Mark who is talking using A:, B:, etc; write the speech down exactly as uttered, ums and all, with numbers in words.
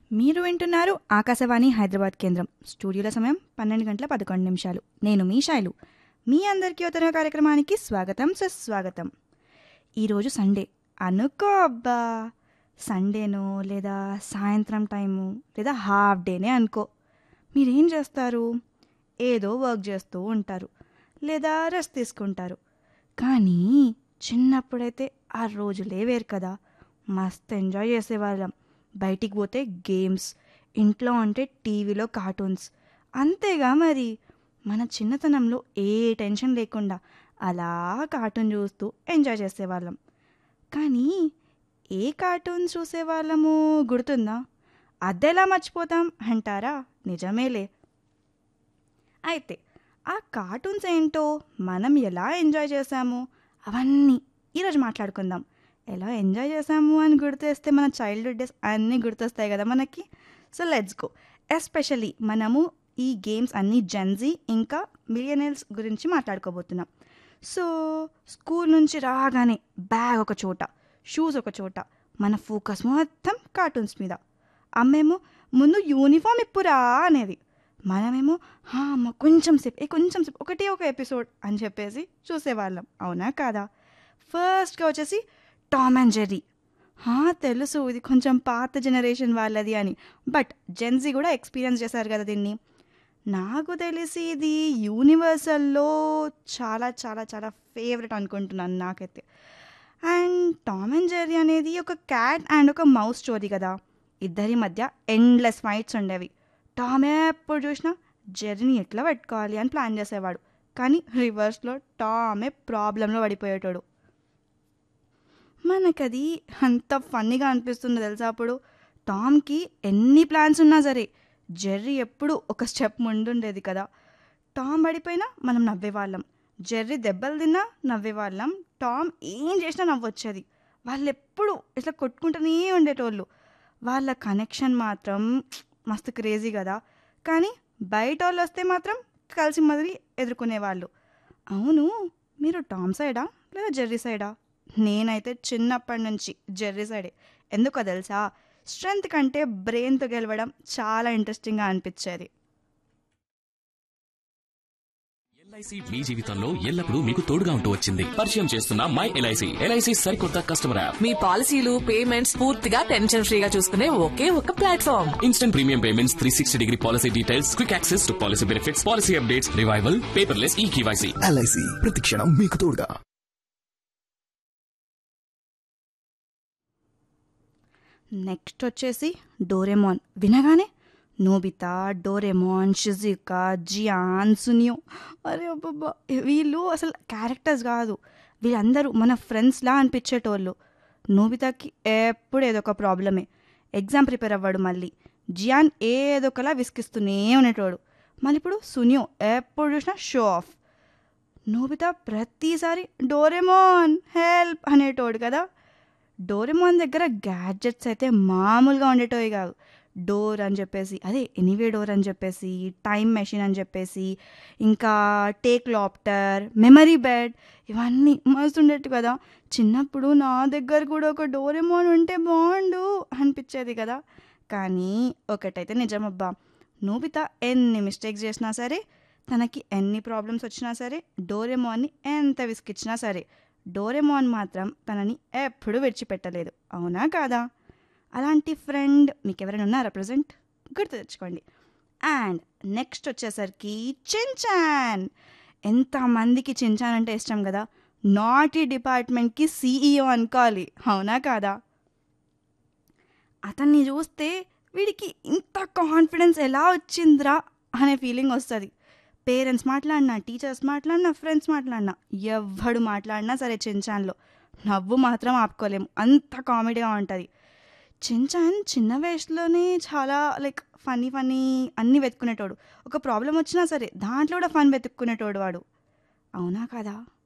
A: మీరు వింటున్నారు ఆకాశవాణి హైదరాబాద్ కేంద్రం. స్టూడియోల సమయం పన్నెండు గంటల పదకొండు నిమిషాలు. నేను మీ శైలు. మీ అందరికీ ఉత్తర కార్యక్రమానికి స్వాగతం సుస్వాగతం. ఈరోజు సండే అనుకో అబ్బా, సండేనో లేదా సాయంత్రం టైము లేదా హాఫ్ డేనే అనుకో. మీరేం చేస్తారు? ఏదో వర్క్ చేస్తూ ఉంటారు లేదా రెస్ట్ తీసుకుంటారు. కానీ చిన్నప్పుడైతే ఆ రోజులే వేరు కదా. మస్తు ఎంజాయ్ చేసేవాళ్ళం. బయటికి పోతే గేమ్స్, ఇంట్లో ఉంటే టీవీలో కార్టూన్స్. అంతేగా మరి. మన చిన్నతనంలో ఏ టెన్షన్ లేకుండా అలా కార్టూన్ చూస్తూ ఎంజాయ్ చేసేవాళ్ళం. కానీ ఏ కార్టూన్స్ చూసేవాళ్ళము గుర్తుందా? అదెలా మర్చిపోతాం అంటారా? నిజమేలే. అయితే ఆ కార్టూన్స్ ఏంటో, మనం ఎలా ఎంజాయ్ చేసాము, అవన్నీ ఈరోజు మాట్లాడుకుందాం. ఎలా ఎంజాయ్ చేసాము అని గుర్తొస్తే మన చైల్డ్హుడ్ డేస్ అన్నీ గుర్తొస్తాయి కదా మనకి. So let's go. ఎస్పెషలీ మనము ఈ గేమ్స్ అన్నీ జెన్జీ ఇంకా మిలియనర్స్ గురించి మాట్లాడుకోబోతున్నాం. సో స్కూల్ నుంచి రాగానే బ్యాగ్ ఒక చోట, షూస్ ఒక చోట, మన ఫోకస్ మొత్తం కార్టూన్స్ మీద. అమ్మేమో ముందు యూనిఫామ్ ఇప్పురా అనేది, మనమేమో అమ్మ కొంచెం సేపు ఏ కొంచెం సేపు ఒకటే ఒక ఎపిసోడ్ అని చెప్పేసి చూసేవాళ్ళం. అవునా కాదా? ఫస్ట్గా వచ్చేసి టామ్ అండ్ జెర్రీ. తెలుసు ఇది కొంచెం పాత జనరేషన్ వాళ్ళది అని, బట్ జెన్జీ కూడా ఎక్స్పీరియన్స్ చేశారు కదా దీన్ని. నాకు తెలిసి ఇది యూనివర్సల్లో చాలా చాలా చాలా ఫేవరెట్ అనుకుంటున్నాను నాకైతే. అండ్ టామ్ అండ్ జెర్రీ అనేది ఒక క్యాట్ అండ్ ఒక మౌస్ స్టోరీ కదా. ఇద్దరి మధ్య ఎండ్లెస్ ఫైట్స్ ఉండేవి. టామ్ ఎప్పుడు చూసినా జెర్రీని ఎట్లా పెట్టుకోవాలి అని ప్లాన్ చేసేవాడు. కానీ రివర్స్లో టామే ప్రాబ్లంలో పడిపోయేటోడు. మనకది అంత ఫన్నీగా అనిపిస్తుంది తెలుసా. అప్పుడు టామ్కి ఎన్ని ప్లాన్స్ ఉన్నా సరే జెర్రీ ఎప్పుడు ఒక స్టెప్ ముందుండేది కదా. టామ్ పడిపోయినా మనం నవ్వేవాళ్ళం, జెర్రీ దెబ్బలు తిన్నా నవ్వేవాళ్ళం, టామ్ ఏం చేసినా నవ్వొచ్చేది. వాళ్ళు ఎప్పుడు ఇట్లా కొట్టుకుంటూనే ఉండేటోళ్ళు. వాళ్ళ కనెక్షన్ మాత్రం మస్తు క్రేజీ కదా. కానీ బయట వాళ్ళు వస్తే మాత్రం కలిసి మొదలు ఎదుర్కొనేవాళ్ళు. అవును, మీరు టామ్ సైడా లేదా జెర్రీ సైడా? నేనైతే చిన్నప్పటి నుంచి జెర్రీ సైడే. ఎందుకో తెలుసా? స్ట్రెంగ్త్ కంటే బ్రెయిన్తో గెలవడం చాలా ఇంట్రెస్టింగ్గా అనిపించేది.
B: ఎల్ఐసి మీ జీవితంలో ఎల్లప్పుడూ మీకు తోడుగా ఉంటూ వచ్చింది. పరిచయం చేస్తున్న మై ఎల్ఐసి. ఎల్ఐసి సరికొత్త కస్టమర్ యాప్.
C: మీ పాలసీలు పేమెంట్స్ పూర్తిగా టెన్షన్ ఫ్రీగా చూసుకునే ఒకే ఒక platform.
B: Instant premium payments, three sixty degree policy details, quick access to policy benefits, policy updates, revival, paperless ఈ కేవైసీ.
D: ఎల్ఐసి ప్రతిక్షణం మీకు తోడుగా.
A: నెక్స్ట్ వచ్చేసి డోరేమోన్. వినగానే Nobita, Doraemon, Shizuka, Gian, Suneo, అరే అబ్బబ్బా, వీళ్ళు అసలు క్యారెక్టర్స్ కాదు, వీళ్ళందరూ మన ఫ్రెండ్స్లా అనిపించేటోళ్ళు. నోబితాకి ఎప్పుడు ఏదో ఒక ప్రాబ్లమే, ఎగ్జామ్ ప్రిపేర్ అవ్వడు. మళ్ళీ జియాన్ ఏదో ఒకలా విసిగిస్తూనే ఉండేటోడు. మళ్ళీ ఇప్పుడు సునియో ఎప్పుడు చూసినా షో ఆఫ్. నోబితా ప్రతిసారి డోరేమోన్ హెల్ప్ అనేటోడు కదా. డోరేమోన్ దగ్గర గ్యాడ్జెట్స్ అయితే మామూలుగా ఉండేటోవి కాదు. డోర్ అని చెప్పేసి, అదే ఎనీవే డోర్ అని చెప్పేసి, టైం మెషిన్ అని చెప్పేసి, ఇంకా టేక్ లాప్టర్, మెమరీ బెడ్, ఇవన్నీ మస్తు ఉండేట్టు కదా. చిన్నప్పుడు నా దగ్గర కూడా ఒక డోరేమోన్ ఉంటే బాగుండు అనిపించేది కదా. కానీ ఒకటైతే నిజమబ్బా, నోబితా ఎన్ని మిస్టేక్స్ చేసినా సరే, తనకి ఎన్ని ప్రాబ్లమ్స్ వచ్చినా సరే, డోరేమోన్ని ఎంత విసికిచ్చినా సరే, డోరేమోన్ మాత్రం తనని ఎప్పుడు విడిచిపెట్టలేదు. అవునా కాదా? అలాంటి ఫ్రెండ్ మీకు ఎవరైనా ఉన్నారా ప్రజెంట్? గుర్తు తెచ్చుకోండి. అండ్ నెక్స్ట్ వచ్చేసరికి చించాన్. ఎంతమందికి చించాన్ అంటే ఇష్టం కదా. నాటీ డిపార్ట్మెంట్కి సీఈఓ అనుకోవాలి. అవునా కాదా? అతన్ని చూస్తే వీడికి ఇంత కాన్ఫిడెన్స్ ఎలా వచ్చిందిరా అనే ఫీలింగ్ వస్తుంది. పేరెంట్స్ మాట్లాడినా, టీచర్స్ మాట్లాడినా, ఫ్రెండ్స్ మాట్లాడినా, ఎవ్వడు మాట్లాడినా సరే చించాన్లో నవ్వు మాత్రం ఆపుకోలేము, అంత కామెడీగా ఉంటుంది. చించాన్ చిన్న వయసులోనే చాలా లైక్ ఫన్నీ ఫన్నీ అన్నీ వెతుక్కునేటోడు. ఒక ప్రాబ్లం వచ్చినా సరే దాంట్లో కూడా ఫన్ వెతుక్కునేటోడు వాడు. అవునా కదా?